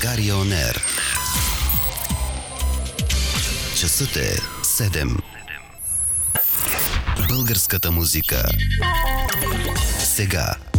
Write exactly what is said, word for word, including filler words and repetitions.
България Он Ер. Часът е седем. Българската музика. Сега.